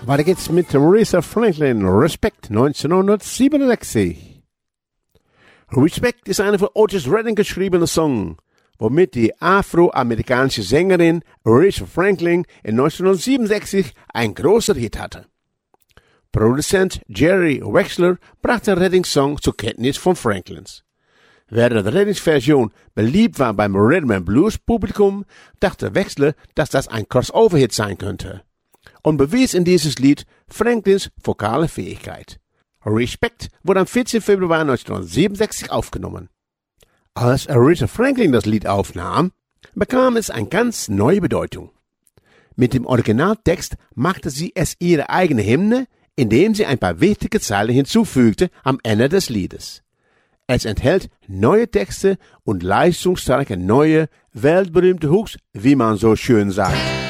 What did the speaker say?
Weiter geht's mit Aretha Franklin, Respect 1967. Respect ist eine von Otis Redding geschriebene Song, womit die afroamerikanische Sängerin Aretha Franklin in 1967 ein großer Hit hatte. Produzent Jerry Wexler brachte Reddings Song zur Kenntnis von Franklins. Während Reddings Version beliebt war beim Rhythm and Blues Publikum, dachte Wexler, dass das ein Crossover-Hit sein könnte. Und bewies in dieses Lied Franklins vokale Fähigkeit. Respect wurde am 14. Februar 1967 aufgenommen. Als Aretha Franklin das Lied aufnahm, bekam es eine ganz neue Bedeutung. Mit dem Originaltext machte sie es ihre eigene Hymne, indem sie ein paar wichtige Zeilen hinzufügte am Ende des Liedes. Es enthält neue Texte und leistungsstarke neue, weltberühmte Hooks, wie man so schön sagt.